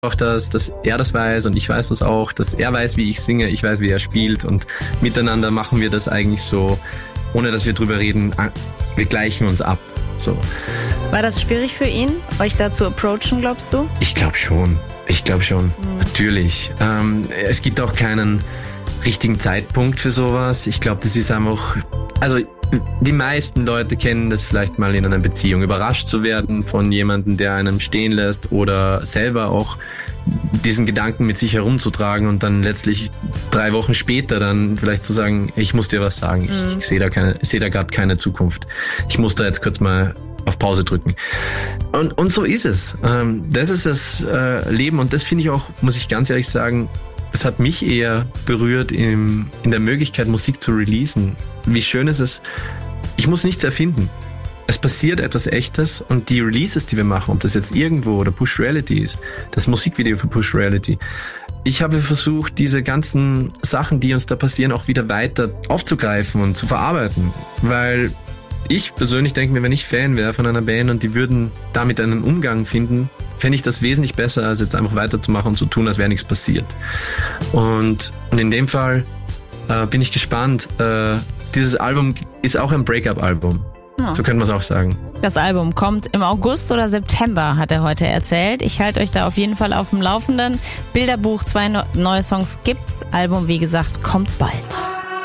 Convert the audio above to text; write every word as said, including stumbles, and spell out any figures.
auch, dass, dass er das weiß und ich weiß das auch, dass er weiß, wie ich singe, ich weiß, wie er spielt und miteinander machen wir das eigentlich so, ohne dass wir drüber reden, wir gleichen uns ab. So. War das schwierig für ihn, euch da zu approachen, glaubst du? Ich glaube schon, ich glaube schon, mhm. natürlich. Ähm, es gibt auch keinen richtigen Zeitpunkt für sowas. Ich glaube, das ist einfach, also die meisten Leute kennen das vielleicht mal in einer Beziehung, überrascht zu werden von jemandem, der einem stehen lässt oder selber auch diesen Gedanken mit sich herumzutragen und dann letztlich drei Wochen später dann vielleicht zu sagen, ich muss dir was sagen, ich, mhm. ich sehe da keine, ich sehe da gerade keine Zukunft. Ich muss da jetzt kurz mal auf Pause drücken. Und, und so ist es. Das ist das Leben und das finde ich auch, muss ich ganz ehrlich sagen, es hat mich eher berührt im, in der Möglichkeit, Musik zu releasen. Wie schön ist es, ich muss nichts erfinden. Es passiert etwas Echtes und die Releases, die wir machen, ob das jetzt irgendwo oder Push Reality ist, das Musikvideo für Push Reality, ich habe versucht, diese ganzen Sachen, die uns da passieren, auch wieder weiter aufzugreifen und zu verarbeiten. Weil ich persönlich denke mir, wenn ich Fan wäre von einer Band und die würden damit einen Umgang finden, fände ich das wesentlich besser, als jetzt einfach weiterzumachen und zu tun, als wäre nichts passiert. Und, und in dem Fall äh, bin ich gespannt. Äh, dieses Album ist auch ein Break-up-Album. Ja. So könnte man es auch sagen. Das Album kommt im August oder September, hat er heute erzählt. Ich halte euch da auf jeden Fall auf dem Laufenden. Bilderbuch, zwei neue Songs gibt's. Album, wie gesagt, kommt bald.